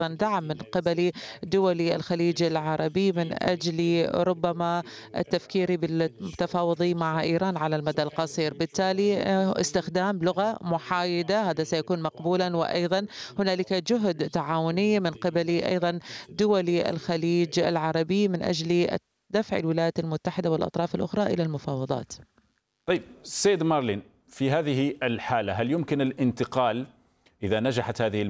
دعم من قبل دول الخليج العربي من أجل ربما التفكير بالتفاوض مع إيران على المدى القصير. بالتالي استخدام لغة محايدة هذا سيكون مقبولا، وأيضا هنالك جهد تعاوني من قبل أيضا دول الخليج العربي من أجل دفع الولايات المتحدة والأطراف الأخرى إلى المفاوضات. طيب سيد مارلين، في هذه الحالة هل يمكن الانتقال إذا نجحت هذه